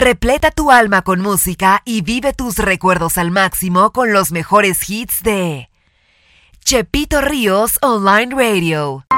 Repleta tu alma con música y vive tus recuerdos al máximo con los mejores hits de Chepito Ríos Online Radio.